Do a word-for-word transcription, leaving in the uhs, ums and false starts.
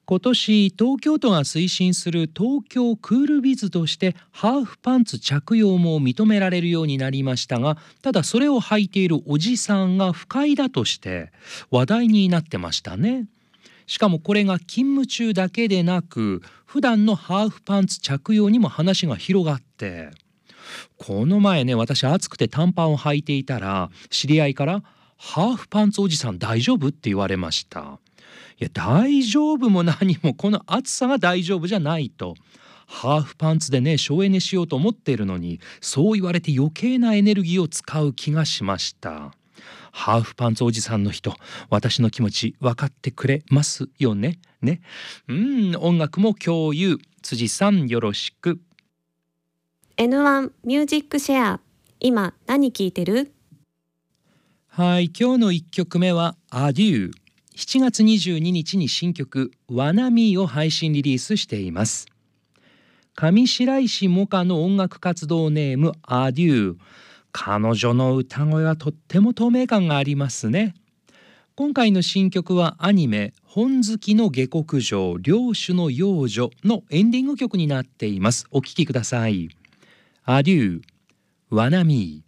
今年東京都が推進する東京クールビズとしてハーフパンツ着用も認められるようになりましたが、ただそれを履いているおじさんが不快だとして話題になってましたね。しかもこれが勤務中だけでなく、普段のハーフパンツ着用にも話が広がって、この前ね、私暑くて短パンを履いていたら知り合いからハーフパンツおじさん大丈夫って言われました。いや、大丈夫も何もこの暑さが大丈夫じゃないと。ハーフパンツでね省エネしようと思っているのに、そう言われて余計なエネルギーを使う気がしました。ハーフパンツおじさんの人、私の気持ち分かってくれますよね。ね。うん、音楽も共有。辻さんよろしく。 エヌワン ミュージックシェア。今何聴いてる？ はい、今日のいっきょくめはアデュー。しちがつにじゅうににちに新曲ワナミーを配信リリースしています。上白石萌歌の音楽活動ネームアデュー。彼女の歌声はとっても透明感がありますね。今回の新曲はアニメ本好きの下克上領主の幼女のエンディング曲になっています。お聴きください。アデュー、ワナミー。